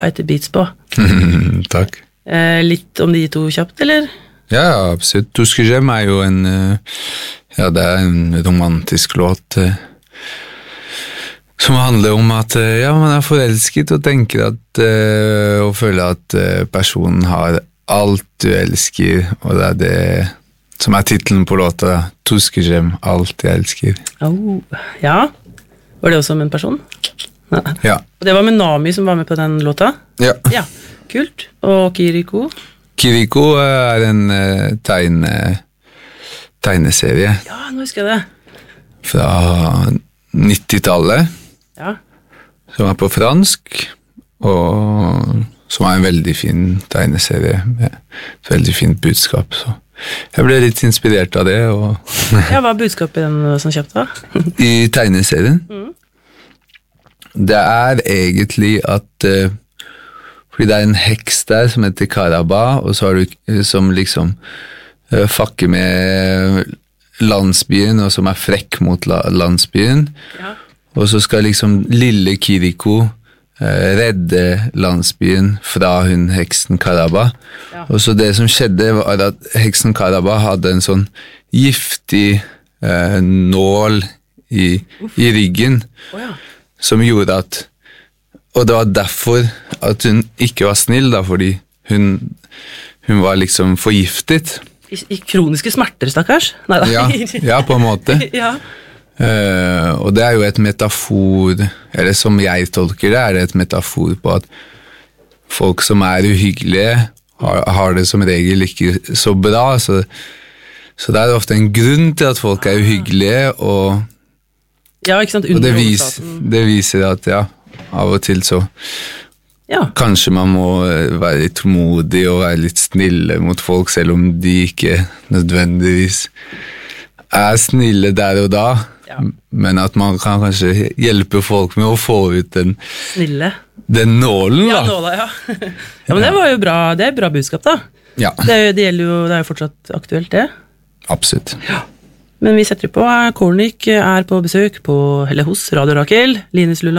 etter Beats på. Takk. Litt om de to kjapt, eller? Ja, absolutt. Tuskegem jo det en romantisk låt som handler om at man forelsket og tenker at, og føler at personen har alt du elsker, og det det som titlen på låta, Tuskegem, alt jeg elsker. Ja, var det også om en person? Ja. Og det var med Nami som var med på den låta? Ja. Ja, kult. Og Kiriko? Kiriko en tegneserie. Ja, nå husker jeg det. Fra 90-tallet. Ja. Som på fransk, og som en veldig fin tegneserie med et veldig fint budskap. Så jeg ble litt inspirert av det. Og ja, hva budskapet i den som kjøpt da? I tegneserien? Det egentlig at fordi det en heks der som heter Karaba, og så har du som liksom fucker med landsbyen, og som frekk mot landsbyen. Ja. Og så skal liksom lille Kiriko redde landsbyen fra hun heksen Karaba. Ja. Og så det som skjedde var at heksen Karaba hadde en sånn giftig nål i ryggen, som gjorde at, og det var derfor at hun ikke var snill da, fordi hun var liksom forgiftet. I kroniske smerter, stakkars? Neida. Ja, på en måte. Ja. Og det jo et metafor, eller som jeg tolker det, det et metafor på at folk som uhyggelige har det som regel ikke så bra, så det ofte en grunn til at folk uhyggelige, og, ja, ikke sant? Og det viser at av og til så kanskje man må være litt modig og være litt snille mot folk, selv om de ikke nødvendigvis snille der og da, men at man kan kanskje hjelpe folk med å få ut den nålen da. Ja, nåla, ja. Ja, men det var jo bra, det bra budskap da. Ja. Det gjelder jo, det jo fortsatt aktuelt det. Absolutt. Ja. Men vi setter på, Kornik på besøk på, eller hos Radio Rakel, Linus Lulland.